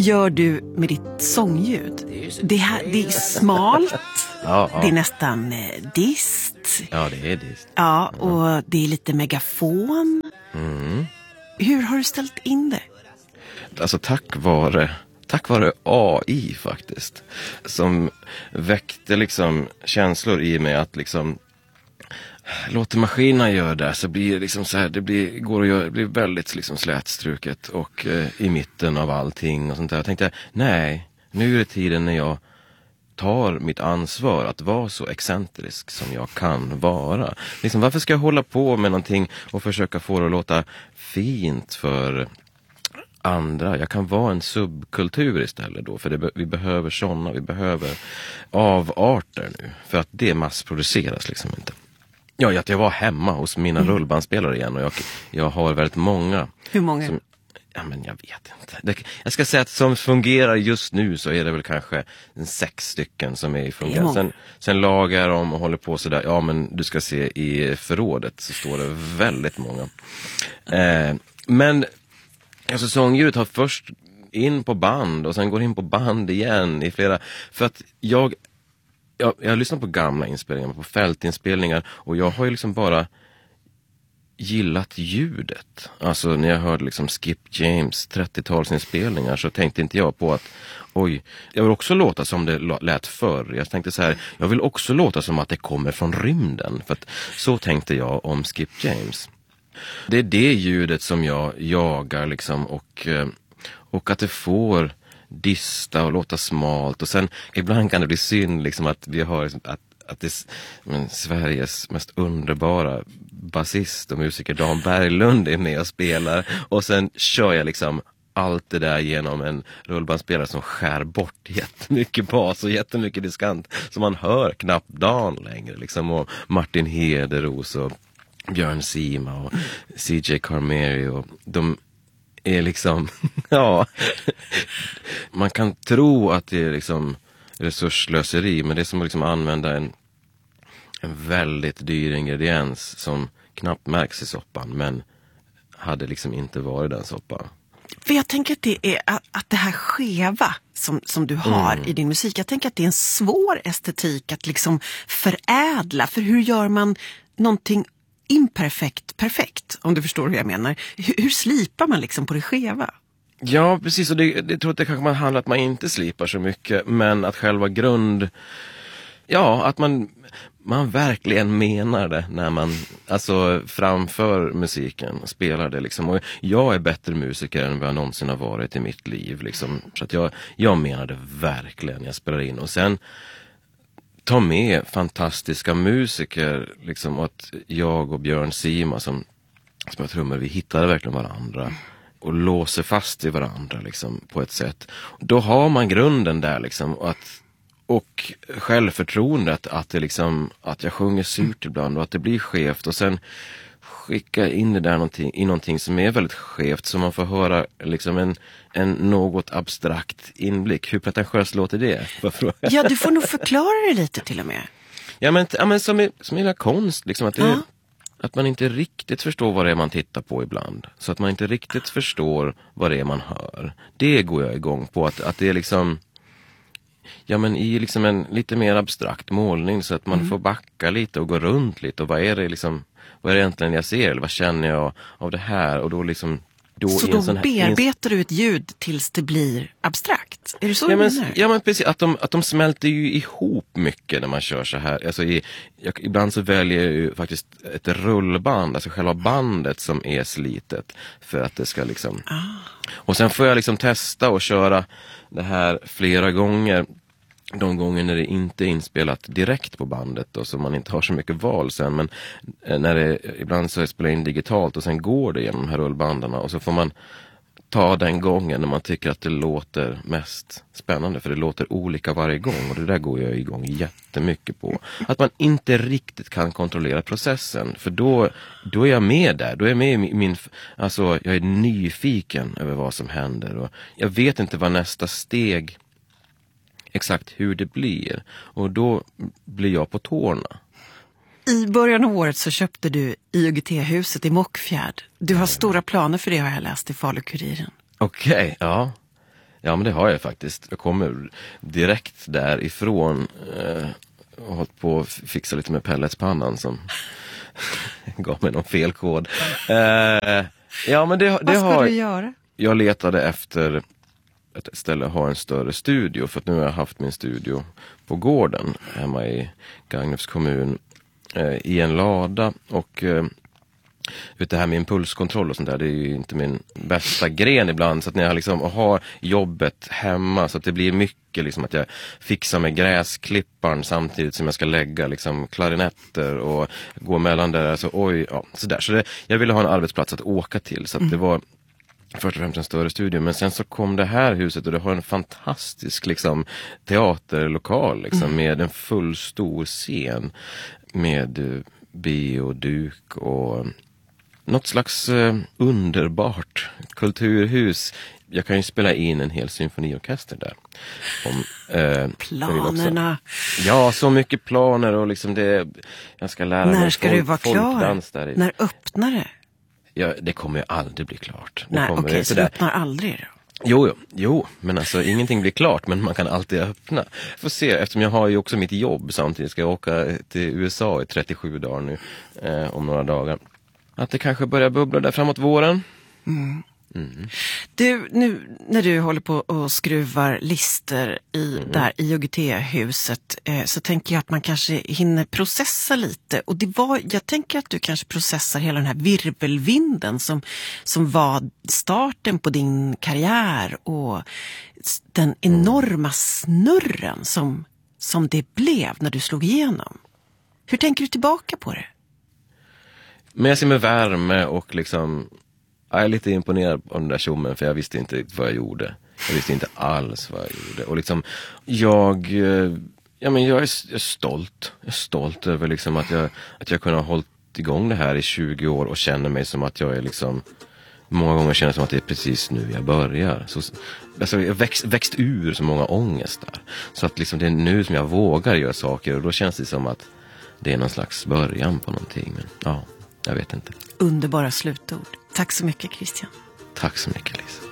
gör du med ditt sångljud? Det är smalt, Ja. det är nästan dist. Ja, det är dist. Ja, och det är lite megafon. Hur har du ställt in det? Alltså tack vare AI faktiskt, som väckte liksom känslor i mig att liksom låter maskinerna göra det, så blir det liksom så här, det blir väldigt liksom slätstruket och i mitten av allting och sånt där. Jag tänkte, nej, nu är det tiden när jag tar mitt ansvar att vara så excentrisk som jag kan vara. Liksom, varför ska jag hålla på med någonting och försöka få det att låta fint för andra? Jag kan vara en subkultur istället då, för vi behöver sådana, vi behöver avarter nu, för att det massproduceras liksom inte. Ja, att jag var hemma hos mina rullbandspelare igen, och jag har väldigt många. Hur många? Ja, men jag vet inte. Jag ska säga att som fungerar just nu så är det väl kanske 6 stycken som är i funktion. Sen lagar jag dem och håller på sådär. Ja, men du ska se i förrådet så står det väldigt många. Men alltså sångljudet har först in på band och sen går in på band igen i flera. För att jag lyssnar på gamla inspelningar, på fältinspelningar, och jag har ju liksom bara gillat ljudet. Alltså när jag hörde liksom Skip James 30-talsinspelningar så tänkte inte jag på att oj, jag vill också låta som det lät förr. Jag tänkte så här, jag vill också låta som att det kommer från rymden. För att så tänkte jag om Skip James. Det är det ljudet som jag jagar liksom, och att det får dista och låta smalt. Och sen ibland kan det bli synd liksom att vi har att det är Sveriges mest underbara basist och musiker Dan Berglund är med och spelar, och sen kör jag liksom allt det där genom en rullbandspelare som skär bort jättemycket bas och jättemycket diskant, så man hör knappt Dan längre liksom, och Martin Hederos och Björn Sima och CJ Carmeri, och de är liksom ja, man kan tro att det är liksom resurslöseri, men det är som att liksom använda en väldigt dyr ingrediens som knappt märks i soppan, men hade liksom inte varit den soppan. För jag tänker att det är att det här skeva som du har i din musik, jag tänker att det är en svår estetik att liksom förädla. För hur gör man någonting imperfekt perfekt, om du förstår hur jag menar? Hur slipar man liksom på det skeva? Ja, precis, och det tror jag det kanske man handlar att man inte slipar så mycket, men att själva att man verkligen menar det när man alltså framför musiken och spelar det liksom. Och jag är bättre musiker än vad jag någonsin har varit i mitt liv liksom. Så att jag menar det verkligen när jag spelar in, och sen ta med fantastiska musiker liksom, och att jag och Björn Sima som jag trummor, vi hittade verkligen varandra och låser fast i varandra liksom, på ett sätt. Då har man grunden där liksom, och självförtroendet att det liksom, att jag sjunger surt ibland och att det blir skevt, och sen skicka in det där i någonting som är väldigt skevt, så man får höra liksom en något abstrakt inblick. Hur pretentiöst låter det? Ja, du får nog förklara det lite till och med. Ja, men som i konst liksom, att att man inte riktigt förstår vad det är man tittar på ibland. Så att man inte riktigt förstår vad det är man hör. Det går jag igång på, att det är liksom, ja, men i liksom en lite mer abstrakt målning, så att man får backa lite och gå runt lite, och vad är det egentligen jag ser, eller vad känner jag av det här, och då liksom så då bearbetar du ett ljud tills det blir abstrakt? Är det så du menar? Ja, men precis, att de smälter ju ihop mycket när man kör så här. Alltså ibland så väljer jag ju faktiskt ett rullband, alltså själva bandet som är slitet, för att det ska liksom och sen får jag liksom testa och köra det här flera gånger. De gånger när det inte är inspelat direkt på bandet och så man inte har så mycket val sen, men när det ibland så spelar in digitalt och sen går det genom de här rullbandarna, och så får man ta den gången när man tycker att det låter mest spännande, för det låter olika varje gång, och det där går jag igång jättemycket på. Att man inte riktigt kan kontrollera processen, för då är jag med där, då är jag med i min, alltså jag är nyfiken över vad som händer, och jag vet inte vad nästa steg exakt hur det blir, och då blir jag på tårna. I början av året så köpte du IOGT-huset i Mockfjärd. Du har stora planer för det, har jag läst i Falu-Kuriren. Okej, ja. Ja, men det har jag faktiskt. Jag kommer direkt därifrån och hållit på att fixa lite med pelletspannan som gav mig någon felkod. Ja, men det Vad ska har... du göra? Jag letade efter ett ställe ha en större studio, för att nu har jag haft min studio på gården hemma i Gagnefs kommun i en lada, och det här med impulskontroll och sånt där, det är ju inte min bästa gren ibland, så att när jag liksom har jobbet hemma, så att det blir mycket liksom att jag fixar med gräsklipparen samtidigt som jag ska lägga liksom klarinetter och gå mellan där, så sådär. Så jag ville ha en arbetsplats att åka till, så att det var först och främst en större studio, men sen så kom det här huset och det har en fantastisk liksom teaterlokal liksom, med en full stor scen med bioduk och något slags underbart kulturhus. Jag kan ju spela in en hel symfoniorkester där. Planerna. Ja, så mycket planer, och liksom jag ska lära mig. När ska du vara klar? Där. När öppnar det? Ja, det kommer ju aldrig bli klart. Nej, okej, så det öppnar aldrig då? Jo, men alltså ingenting blir klart, men man kan alltid öppna. Får se, eftersom jag har ju också mitt jobb samtidigt, ska jag åka till USA i 37 dagar nu, om några dagar. Att det kanske börjar bubbla där framåt våren. Du, nu när du håller på och skruvar lister där i OGT-huset, så tänker jag att man kanske hinner processa lite. Och jag tänker att du kanske processar hela den här virvelvinden som var starten på din karriär, och den enorma snurren som det blev när du slog igenom. Hur tänker du tillbaka på det? Men jag ser med värme, och liksom jag är lite imponerad av den där tjommen, för jag visste inte vad jag gjorde. Jag visste inte alls vad jag gjorde. Och liksom, jag är stolt. Jag är stolt över liksom att jag kunde ha hållit igång det här i 20 år och känner mig som att jag är liksom, många gånger känner som att det är precis nu jag börjar. Så, alltså, jag växt ur så många ångestar. Så att liksom det är nu som jag vågar göra saker, och då känns det som att det är någon slags början på någonting. Men ja, jag vet inte. Underbara slutord. Tack så mycket, Christian. Tack så mycket, Lisa.